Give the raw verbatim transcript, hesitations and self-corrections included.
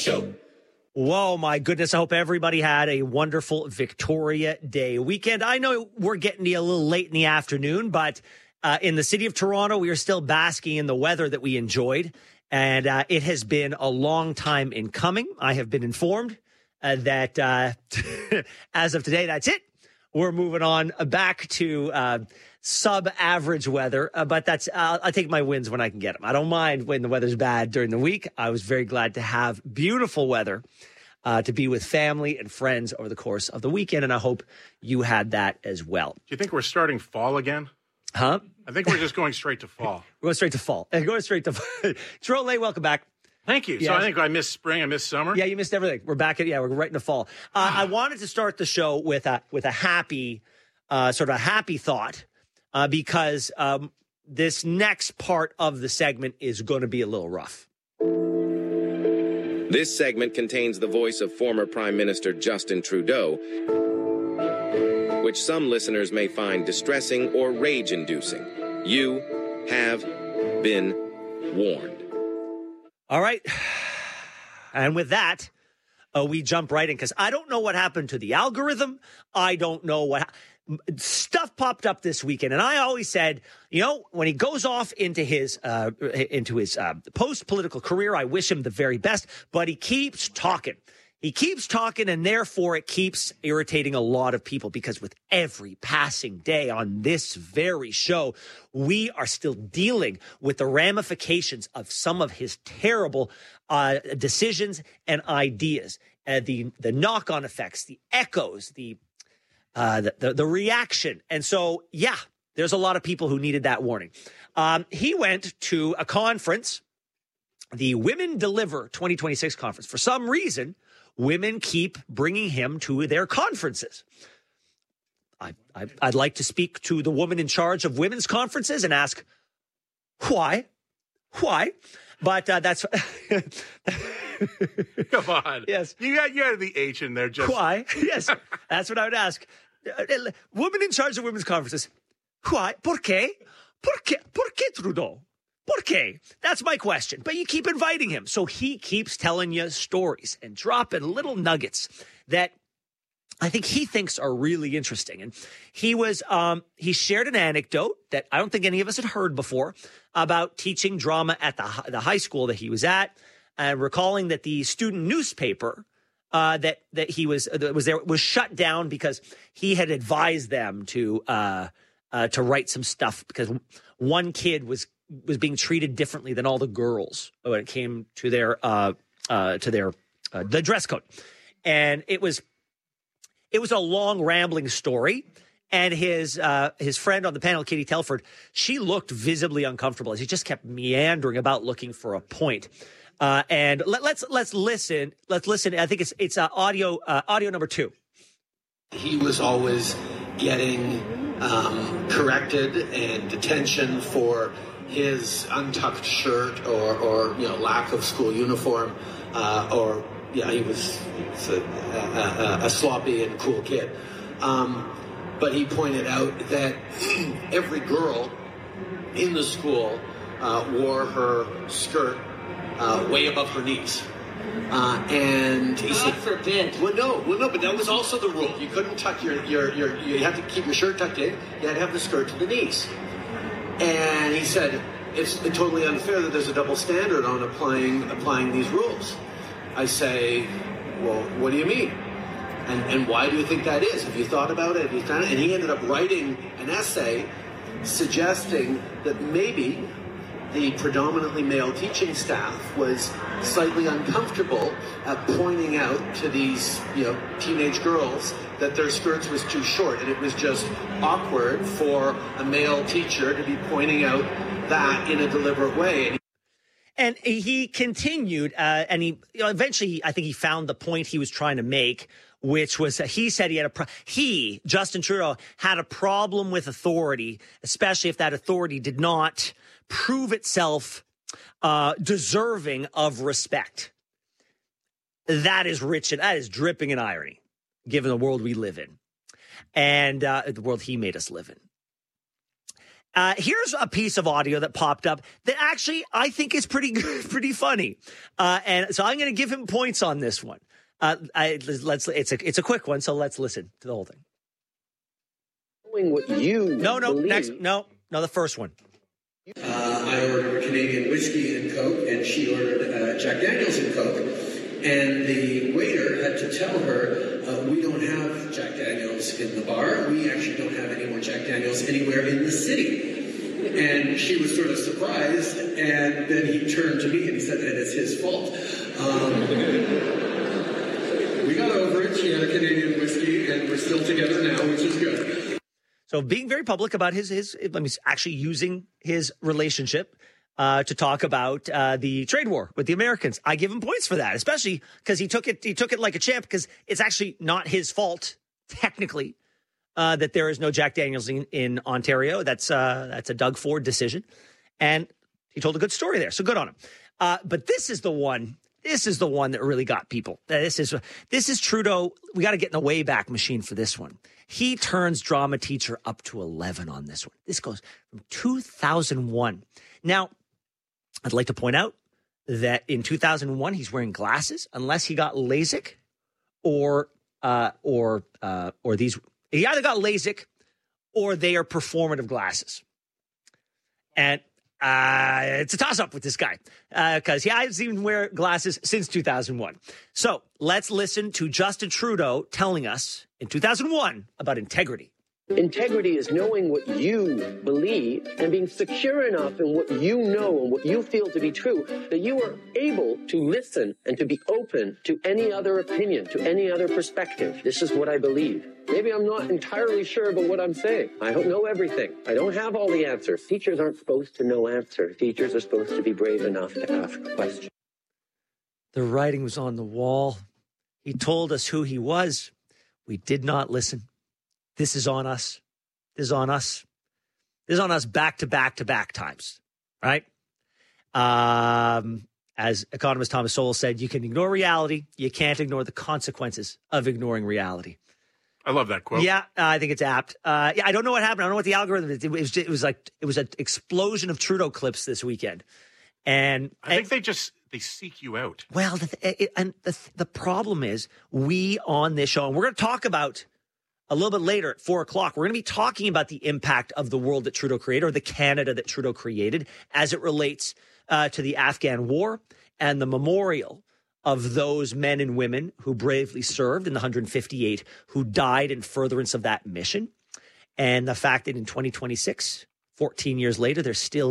Show. Whoa, my goodness. I hope everybody had a wonderful Victoria Day weekend. I know we're getting to you a little late in the afternoon, but uh, in the city of Toronto, we are still basking in the weather that we enjoyed. And uh, it has been a long time in coming. I have been informed uh, that uh, as of today, that's it. We're moving on back to uh, sub-average weather, uh, but that's uh, I take my wins when I can get them. I don't mind when the weather's bad during the week. I was very glad to have beautiful weather uh, to be with family and friends over the course of the weekend, and I hope you had that as well. Do you think we're starting fall again? Huh? I think we're just going straight to fall. We're going straight to fall. Uh, going straight to fall. Trolay, welcome back. Thank you. Yes. So I think I missed spring, I missed summer. Yeah, you missed everything. We're back at, yeah, we're right in the fall. Uh, I wanted to start the show with a, with a happy, uh, sort of a happy thought, uh, because um, this next part of the segment is going to be a little rough. This segment contains the voice of former Prime Minister Justin Trudeau, which some listeners may find distressing or rage-inducing. You have been warned. All right. And with that, uh, we jump right in because I don't know what happened to the algorithm. I don't know what ha- stuff popped up this weekend. And I always said, you know, when he goes off into his uh, into his uh, post-political career, I wish him the very best. But he keeps talking. He keeps talking, and therefore it keeps irritating a lot of people because with every passing day on this very show, we are still dealing with the ramifications of some of his terrible uh, decisions and ideas, uh, the the knock-on effects, the echoes, the, uh, the the the reaction. And so, yeah, there's a lot of people who needed that warning. Um, he went to a conference, the Women Deliver twenty twenty-six conference. For some reason, women keep bringing him to their conferences. I, I, I'd like to speak to the woman in charge of women's conferences and ask, why? Why? But uh, that's... Come on. Yes. You got, you got the H in there. Just Why? Yes, that's what I would ask. Uh, woman in charge of women's conferences. Why? ¿Por qué? ¿Por qué? ¿Por qué, Trudeau? ¿Por qué? That's my question. But you keep inviting him. So he keeps telling you stories and dropping little nuggets that I think he thinks are really interesting. And he was, um, he shared an anecdote that I don't think any of us had heard before about teaching drama at the, the high school that he was at, and recalling that the student newspaper uh, that, that he was, that was there was shut down because he had advised them to, uh, uh, to write some stuff because one kid was, was being treated differently than all the girls when it came to their uh, uh, to their uh, the dress code, and it was it was a long rambling story. And his uh, his friend on the panel, Katie Telford, she looked visibly uncomfortable as he just kept meandering about looking for a point. Uh, and let, let's let's listen. Let's listen. I think it's it's uh, audio uh, audio number two. He was always getting um, corrected and detention for his untucked shirt or, or you know, lack of school uniform, uh, or, yeah, he was a, a, a sloppy and cool kid. Um, but he pointed out that every girl in the school uh, wore her skirt uh, way above her knees. Uh, and he God said, forbid. Well, no, well, no, but that was also the rule. You couldn't tuck your, your, your, you had to keep your shirt tucked in. You had to have the skirt to the knees. And he said, it's totally unfair that there's a double standard on applying applying these rules. I say, well, what do you mean? And and why do you think that is? Have you thought about it? Have you done it? And he ended up writing an essay suggesting that maybe the predominantly male teaching staff was slightly uncomfortable at pointing out to these, you know, teenage girls that their skirts was too short, and it was just awkward for a male teacher to be pointing out that in a deliberate way. And he continued, uh, and he you know, eventually, I think he found the point he was trying to make, which was uh, he said he had a pro- he Justin Trudeau had a problem with authority, especially if that authority did not prove itself uh, deserving of respect. That is rich and that is dripping in irony, given the world we live in, and uh, the world he made us live in. Uh, here's a piece of audio that popped up that actually I think is pretty good, pretty funny. Uh, and so I'm going to give him points on this one. Uh, I, let's. It's a it's a quick one, so let's listen to the whole thing. Knowing what you no no believe. next no no the first one. Uh, I ordered Canadian whiskey and Coke, and she ordered uh, Jack Daniels and Coke. And the waiter had to tell her, uh, we don't have Jack Daniels in the bar. We actually don't have any more Jack Daniels anywhere in the city. And she was sort of surprised, and then he turned to me and he said that it's his fault. Um, we got over it. She had a Canadian whiskey, and we're still together now, which is good. So being very public about his, his let me actually using his relationship uh, to talk about uh, the trade war with the Americans. I give him points for that, especially because he took it he took it like a champ, because it's actually not his fault, technically, uh, that there is no Jack Daniels in, in Ontario. That's uh, that's a Doug Ford decision. And he told a good story there. So good on him. Uh, but this is the one. This is the one that really got people. This is this is Trudeau. We got to get in the Wayback Machine for this one. He turns drama teacher up to eleven on this one. This goes from two thousand one. Now, I'd like to point out that in two thousand one, he's wearing glasses unless he got LASIK or uh, or uh, or these. He either got LASIK or they are performative glasses. And uh, it's a toss-up with this guy because uh, he hasn't even wear glasses since two thousand one. So let's listen to Justin Trudeau telling us in two thousand one about integrity. Integrity is knowing what you believe and being secure enough in what you know and what you feel to be true that you are able to listen and to be open to any other opinion, to any other perspective. This is what I believe. Maybe I'm not entirely sure about what I'm saying. I don't know everything. I don't have all the answers. Teachers aren't supposed to know answers. Teachers are supposed to be brave enough to ask questions. The writing was on the wall. He told us who he was. We did not listen. This is on us. This is on us. This is on us back to back to back times, right? Um, as economist Thomas Sowell said, you can ignore reality. You can't ignore the consequences of ignoring reality. I love that quote. Yeah, uh, I think it's apt. Uh, yeah, I don't know what happened. I don't know what the algorithm is. It was, it was like it was an explosion of Trudeau clips this weekend, and I think and, they just they seek you out. Well, the, it, and the the problem is we on this show, and we're going to talk about a little bit later at four o'clock. We're going to be talking about the impact of the world that Trudeau created, or the Canada that Trudeau created, as it relates uh, to the Afghan war and the memorial of those men and women who bravely served, and the one hundred fifty-eight who died in furtherance of that mission. And the fact that in twenty twenty-six, fourteen years later, there's still